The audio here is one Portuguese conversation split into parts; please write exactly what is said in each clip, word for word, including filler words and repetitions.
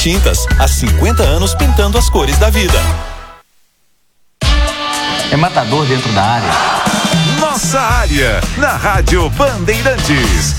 Tintas, há cinquenta anos pintando as cores da vida. É matador dentro da área. Nossa área, na Rádio Bandeirantes.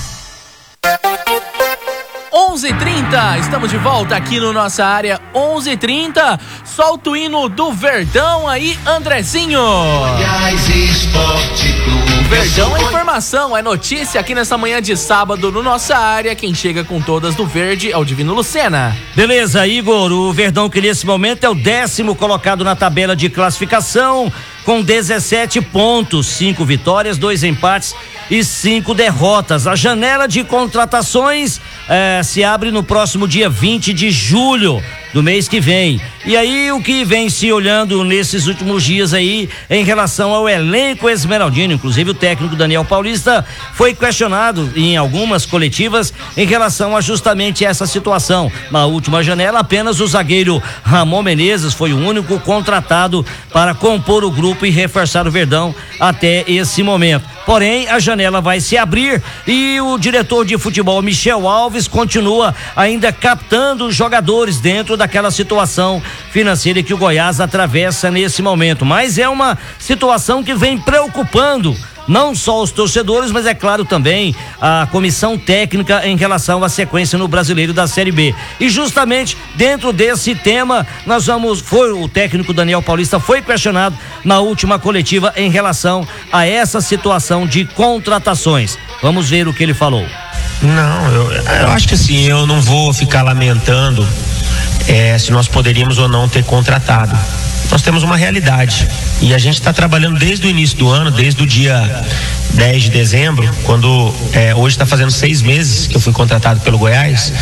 onze e trinta, estamos de volta aqui no Nossa Área, onze e trinta. Solta o hino do Verdão aí, Andrezinho. Goiás Esporte Clube. Verdão é informação, é notícia aqui nessa manhã de sábado no Nossa Área. Quem chega com todas do verde é o Divino Lucena. Beleza, Igor, o Verdão que nesse momento é o décimo colocado na tabela de classificação, com dezessete pontos, cinco vitórias, dois empates e cinco derrotas. A janela de contratações eh, se abre no próximo dia vinte de julho do mês que vem. E aí o que vem se olhando nesses últimos dias aí em relação ao elenco esmeraldino, inclusive o técnico Daniel Paulista foi questionado em algumas coletivas em relação a justamente essa situação. Na última janela, apenas o zagueiro Ramon Menezes foi o único contratado para compor o grupo e reforçar o Verdão até esse momento. Porém, a janela vai se abrir e o diretor de futebol Michel Alves continua ainda captando os jogadores dentro daquela situação financeira que o Goiás atravessa nesse momento. Mas é uma situação que vem preocupando não só os torcedores, mas é claro também a comissão técnica em relação à sequência no Brasileiro da Série B. E justamente dentro desse tema, nós vamos, foi o técnico Daniel Paulista foi questionado na última coletiva em relação a essa situação de contratações. Vamos ver o que ele falou. Não, eu, eu acho que assim, eu não vou ficar lamentando é, se nós poderíamos ou não ter contratado. Nós temos uma realidade e a gente está trabalhando desde o início do ano, desde o dia dez de dezembro, quando é, hoje está fazendo seis meses que eu fui contratado pelo Goiás,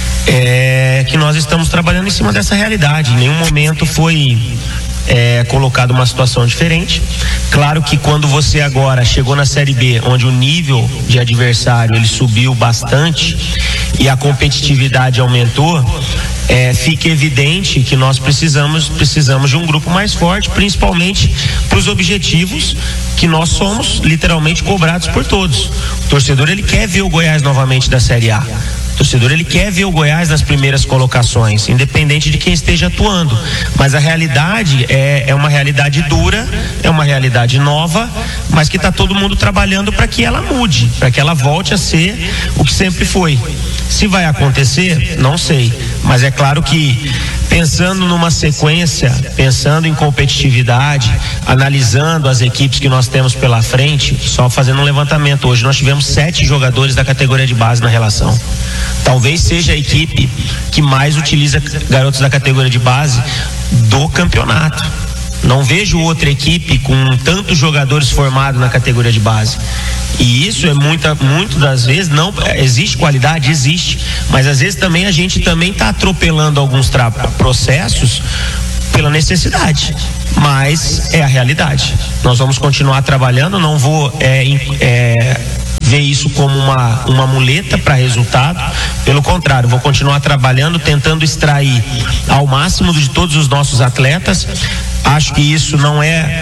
é, que nós estamos trabalhando em cima dessa realidade. Em nenhum momento foi é, colocado uma situação diferente. Claro que quando você agora chegou na Série B, onde o nível de adversário ele subiu bastante e a competitividade aumentou, É, fica evidente que nós precisamos precisamos de um grupo mais forte, principalmente para os objetivos que nós somos literalmente cobrados por todos. O torcedor ele quer ver o Goiás novamente da Série A. O torcedor ele quer ver o Goiás nas primeiras colocações, independente de quem esteja atuando. Mas a realidade é, é uma realidade dura, é uma realidade nova, mas que está todo mundo trabalhando para que ela mude, para que ela volte a ser o que sempre foi. Se vai acontecer, não sei, mas é claro que pensando numa sequência, pensando em competitividade, analisando as equipes que nós temos pela frente, só fazendo um levantamento, hoje nós tivemos sete jogadores da categoria de base na relação. Talvez seja a equipe que mais utiliza garotos da categoria de base do campeonato. Não vejo outra equipe com tantos jogadores formados na categoria de base. E isso é muita, muito das vezes, não, existe qualidade, existe, mas às vezes também a gente também está atropelando alguns tra- processos pela necessidade, mas é a realidade. Nós vamos continuar trabalhando, não vou é, é, ver isso como uma, uma muleta para resultado, pelo contrário, vou continuar trabalhando, tentando extrair ao máximo de todos os nossos atletas. Acho que isso não é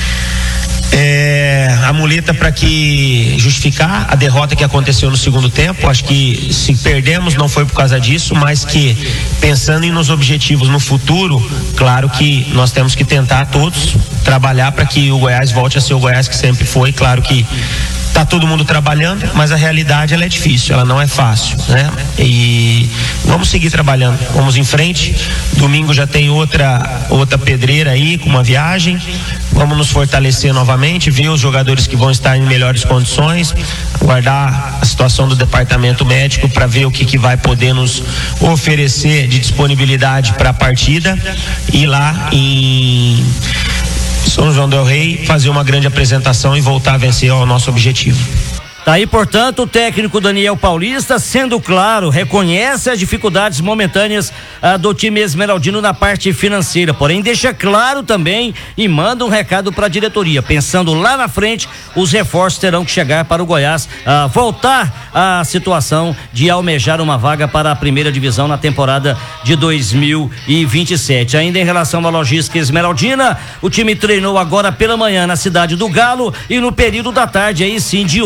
É, a muleta para que justificar a derrota que aconteceu no segundo tempo. Acho que se perdemos não foi por causa disso, mas que pensando em nos objetivos no futuro, claro que nós temos que tentar todos trabalhar para que o Goiás volte a ser o Goiás que sempre foi. Claro que tá todo mundo trabalhando, mas a realidade ela é difícil, ela não é fácil, né? E vamos seguir trabalhando, vamos em frente. Domingo já tem outra outra pedreira aí com uma viagem. Vamos nos fortalecer novamente, ver os jogadores que vão estar em melhores condições, aguardar a situação do departamento médico para ver o que, que vai poder nos oferecer de disponibilidade para a partida e lá em São João del Rei fazer uma grande apresentação e voltar a vencer ao nosso objetivo. Tá aí, portanto, o técnico Daniel Paulista, sendo claro, reconhece as dificuldades momentâneas ah, do time esmeraldino na parte financeira, porém deixa claro também e manda um recado para a diretoria, pensando lá na frente, os reforços terão que chegar para o Goiás ah, voltar à situação de almejar uma vaga para a primeira divisão na temporada de dois mil e vinte e sete. Ainda em relação à logística esmeraldina, o time treinou agora pela manhã na cidade do Galo e no período da tarde aí sim de ônibus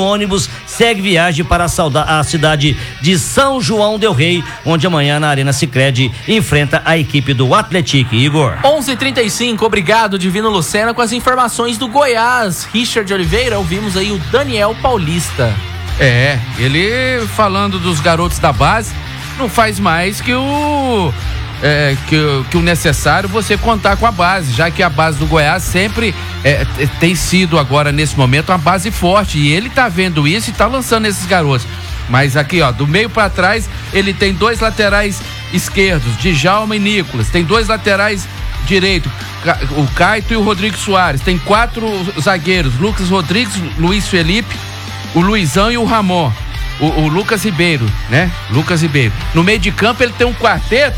Santos segue viagem para a, sauda- a cidade de São João del Rei, onde amanhã na Arena Sicredi enfrenta a equipe do Atlético. Igor. onze e trinta e cinco, obrigado Divino Lucena com as informações do Goiás. Richard Oliveira, ouvimos aí o Daniel Paulista. É, ele falando dos garotos da base, não faz mais que o... É, que, que o necessário você contar com a base, já que a base do Goiás sempre é, tem sido agora nesse momento uma base forte, e ele tá vendo isso e tá lançando esses garotos. Mas aqui, ó, do meio para trás ele tem dois laterais esquerdos, Djalma e Nicolas, tem dois laterais direito, o Caito e o Rodrigo Soares, tem quatro zagueiros, Lucas Rodrigues, Luiz Felipe, o Luizão e o Ramon, o, o Lucas Ribeiro, né? Lucas Ribeiro. No meio de campo ele tem um quarteto,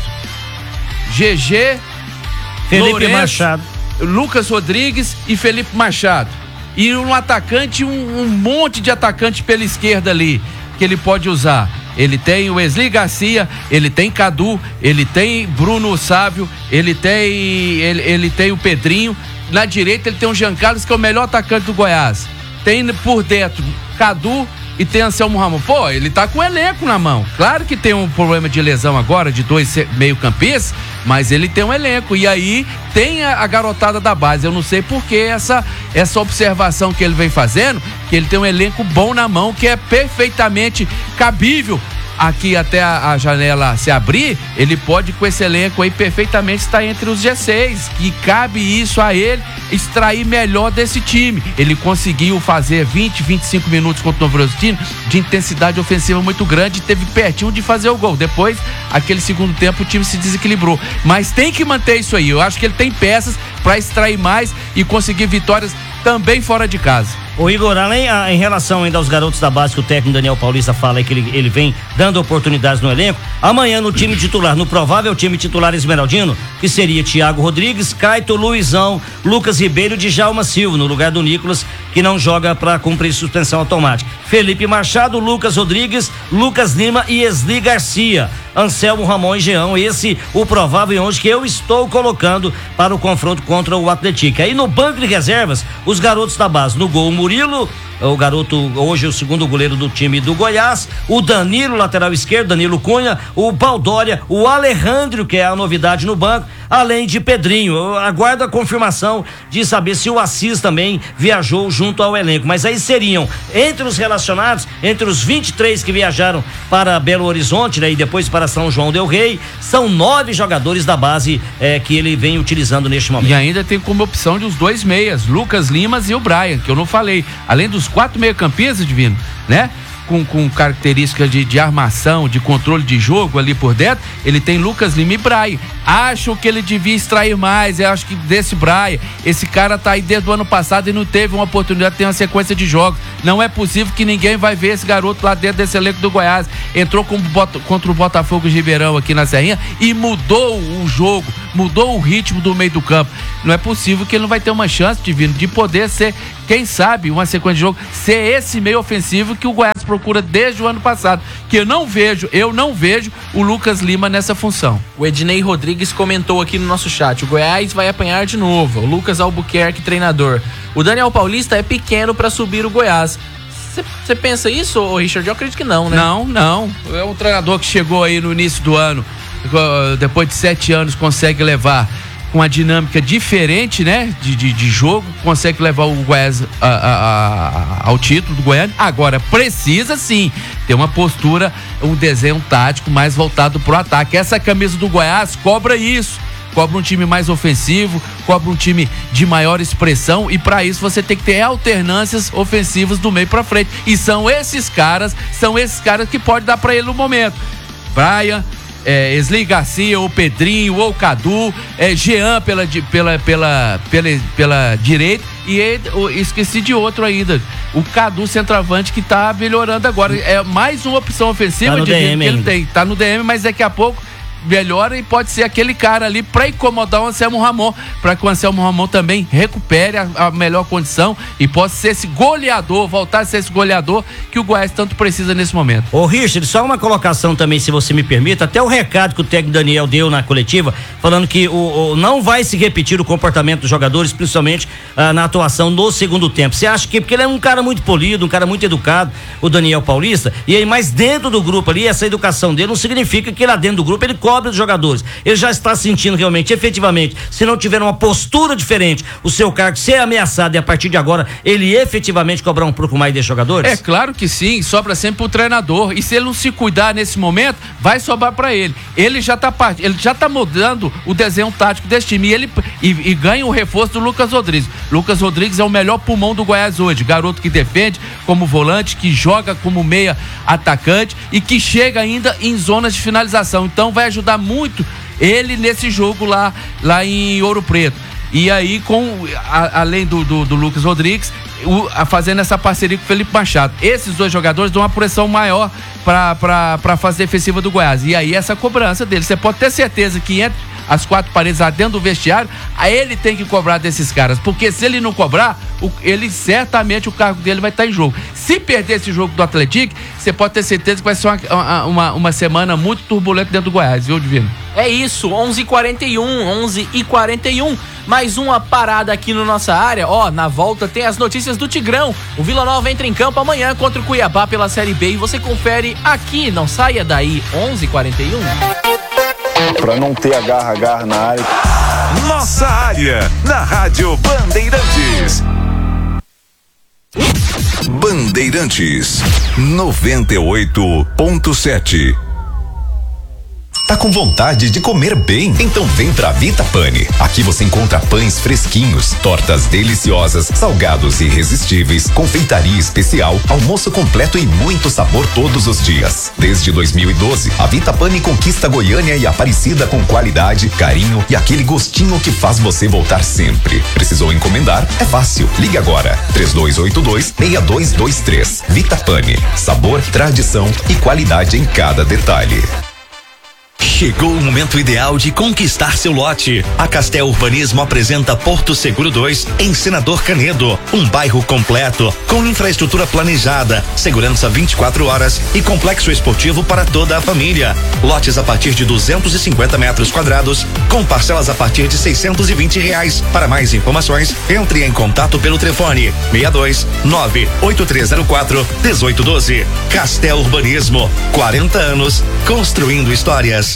G G, Felipe Lourenço, Machado, Lucas Rodrigues e Felipe Machado. E um atacante, um, um monte de atacante pela esquerda ali, que ele pode usar. Ele tem o Wesley Garcia, ele tem Cadu, ele tem Bruno Sávio, ele tem, ele, ele tem o Pedrinho. Na direita ele tem o Jean Carlos, que é o melhor atacante do Goiás. Tem por dentro Cadu e tem Anselmo Ramon. Pô, ele tá com o elenco na mão. Claro que tem um problema de lesão agora, de dois meio-campistas, mas ele tem um elenco. E aí tem a, a garotada da base. Eu não sei por que essa, essa observação que ele vem fazendo, que ele tem um elenco bom na mão, que é perfeitamente cabível. Aqui até a, a janela se abrir, ele pode com esse elenco aí perfeitamente estar entre os G seis, que cabe isso a ele extrair melhor desse time. Ele conseguiu fazer vinte, vinte e cinco minutos contra o Novo Horizontino de intensidade ofensiva muito grande e teve pertinho de fazer o gol. Depois, aquele segundo tempo, o time se desequilibrou. Mas tem que manter isso aí. Eu acho que ele tem peças para extrair mais e conseguir vitórias também fora de casa. Ô Igor, além a, em relação ainda aos garotos da base que o técnico Daniel Paulista fala aí que ele, ele vem dando oportunidades no elenco, amanhã no time titular, no provável time titular esmeraldino, que seria Thiago Rodrigues, Caito, Luizão, Lucas Ribeiro e Djalma Silva, no lugar do Nicolas, que não joga para cumprir suspensão automática. Felipe Machado, Lucas Rodrigues, Lucas Lima e Esli Garcia. Anselmo, Ramon e Jean, esse o provável onze que eu estou colocando para o confronto contra o Atlético. Aí no banco de reservas, os garotos da base, no gol Murilo, o garoto hoje o segundo goleiro do time do Goiás, o Danilo, lateral esquerdo, Danilo Cunha, o Baldória, o Alejandro, que é a novidade no banco, além de Pedrinho. Eu aguardo a confirmação de saber se o Assis também viajou junto ao elenco, mas aí seriam, entre os relacionados, entre os vinte e três que viajaram para Belo Horizonte, né, e depois para São João del Rei, são nove jogadores da base é, que ele vem utilizando neste momento. E ainda tem como opção de os dois meias, Lucas Limas e o Brian, que eu não falei, além dos quatro meio-campistas, Divino, né? Com, com características de, de armação, de controle de jogo ali por dentro, ele tem Lucas Lima e Brian. Acho que ele devia extrair mais, eu acho que desse Brian, esse cara tá aí desde o ano passado e não teve uma oportunidade de ter uma sequência de jogos. Não é possível que ninguém vai ver esse garoto lá dentro desse elenco do Goiás. Entrou com, contra o Botafogo de Ribeirão aqui na Serrinha e mudou o jogo, mudou o ritmo do meio do campo. Não é possível que ele não vai ter uma chance, Divino, de poder ser, quem sabe, uma sequência de jogo, ser esse meio ofensivo que o Goiás procura desde o ano passado, que eu não vejo, eu não vejo o Lucas Lima nessa função. O Ednei Rodrigues comentou aqui no nosso chat, o Goiás vai apanhar de novo, o Lucas Albuquerque, treinador. O Daniel Paulista é pequeno para subir o Goiás. Você pensa isso, ô Richard? Eu acredito que não, né? Não, não. É um treinador que chegou aí no início do ano, depois de sete anos, consegue levar com uma dinâmica diferente, né? De, de, de jogo, consegue levar o Goiás a, a, a, ao título do Goiânia. Agora, precisa sim ter uma postura, um desenho tático mais voltado pro ataque. Essa camisa do Goiás cobra isso. Cobra um time mais ofensivo, cobra um time de maior expressão, e para isso você tem que ter alternâncias ofensivas do meio para frente. E são esses caras, são esses caras que pode dar para ele no momento. Brian, É, Esli Garcia, ou Pedrinho, ou Cadu, é, Jean pela, pela, pela, pela, pela direita, e ele, oh, esqueci de outro ainda, o Cadu, centroavante, que tá melhorando agora. É mais uma opção ofensiva tá no de D M que ele ainda. tem, tá no D M, mas daqui a pouco melhora e pode ser aquele cara ali para incomodar o Anselmo Ramon, para que o Anselmo Ramon também recupere a, a melhor condição e possa ser esse goleador, voltar a ser esse goleador que o Goiás tanto precisa nesse momento. Ô Richard, só uma colocação também, se você me permite, até o recado que o técnico Daniel deu na coletiva, falando que o, o não vai se repetir o comportamento dos jogadores, principalmente ah, na atuação no segundo tempo. Você acha que, porque ele é um cara muito polido, um cara muito educado, o Daniel Paulista, e aí, mas dentro do grupo ali, essa educação dele não significa que lá dentro do grupo ele cobra dos jogadores. Ele já está sentindo realmente, efetivamente, se não tiver uma postura diferente, o seu cargo ser ameaçado e a partir de agora ele efetivamente cobrar um pouco mais de jogadores? É claro que sim, sobra sempre pro treinador, e se ele não se cuidar nesse momento, vai sobrar para ele. Ele já tá ele já tá mudando o desenho tático desse time e ele e, e ganha o reforço do Lucas Rodrigues. Lucas Rodrigues é o melhor pulmão do Goiás hoje, garoto que defende como volante, que joga como meia atacante e que chega ainda em zonas de finalização. Então vai ajudar muito ele nesse jogo lá, lá em Ouro Preto. E aí, com a, além do, do, do Lucas Rodrigues, o, a, fazendo essa parceria com o Felipe Machado. Esses dois jogadores dão uma pressão maior para a fase defensiva do Goiás. E aí, essa cobrança dele. Você pode ter certeza que entre as quatro paredes lá dentro do vestiário, aí ele tem que cobrar desses caras. Porque se ele não cobrar, o, ele certamente o cargo dele vai estar em jogo. Se perder esse jogo do Atlético, você pode ter certeza que vai ser uma, uma, uma semana muito turbulenta dentro do Goiás, viu, Divino? É isso, onze e quarenta e um, onze e quarenta e um, mais uma parada aqui na nossa área. Ó, na volta tem as notícias do Tigrão. O Vila Nova entra em campo amanhã contra o Cuiabá pela Série B e você confere aqui, não saia daí, onze e quarenta e um. Pra não ter agarra-agarra na área. Nossa área, na Rádio Bandeirantes. Bandeirantes noventa e oito ponto sete. Tá com vontade de comer bem? Então vem pra Vita Pane. Aqui você encontra pães fresquinhos, tortas deliciosas, salgados irresistíveis, confeitaria especial, almoço completo e muito sabor todos os dias. Desde dois mil e doze, a Vita Pane conquista Goiânia e Aparecida com qualidade, carinho e aquele gostinho que faz você voltar sempre. Precisou encomendar? É fácil. Ligue agora. três dois oito dois, seis dois dois três. Vita Pane. Sabor, tradição e qualidade em cada detalhe. Chegou o momento ideal de conquistar seu lote. A Castel Urbanismo apresenta Porto Seguro dois, em Senador Canedo. Um bairro completo, com infraestrutura planejada, segurança vinte e quatro horas e complexo esportivo para toda a família. Lotes a partir de duzentos e cinquenta metros quadrados, com parcelas a partir de seiscentos e vinte reais. Para mais informações, entre em contato pelo telefone seis dois nove oito três zero quatro um oito um dois. Castel Urbanismo, quarenta anos construindo histórias.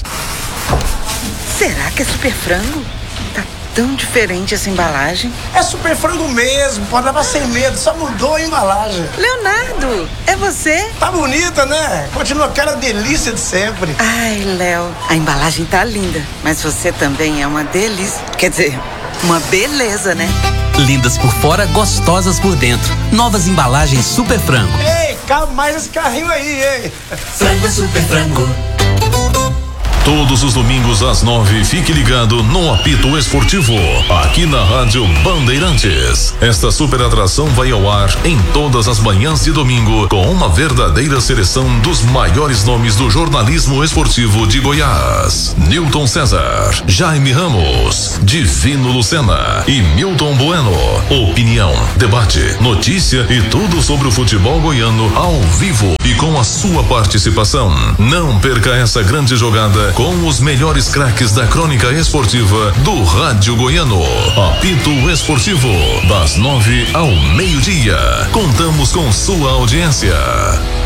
Será que é super frango? Tá tão diferente essa embalagem. É super frango mesmo, pode levar sem medo, só mudou a embalagem. Leonardo, é você? Tá bonita, né? Continua aquela delícia de sempre. Ai, Léo, a embalagem tá linda, mas você também é uma delícia. Quer dizer, uma beleza, né? Lindas por fora, gostosas por dentro. Novas embalagens Super Frango. Ei, cabe mais esse carrinho aí, ei. Frango Super Frango. Todos os domingos às nove, fique ligado no Apito Esportivo, aqui na Rádio Bandeirantes. Esta super atração vai ao ar em todas as manhãs de domingo, com uma verdadeira seleção dos maiores nomes do jornalismo esportivo de Goiás. Newton César, Jaime Ramos, Divino Lucena e Milton Bueno. Opinião, debate, notícia e tudo sobre o futebol goiano ao vivo e com a sua participação. Não perca essa grande jogada com os melhores craques da crônica esportiva do Rádio Goiano. Apito Esportivo, das nove ao meio-dia. Contamos com sua audiência.